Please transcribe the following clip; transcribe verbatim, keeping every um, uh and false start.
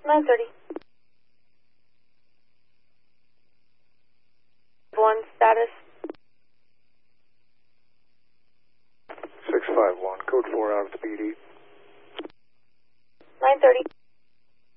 nine thirty. One status. six five one, code four out of the P D. nine thirty.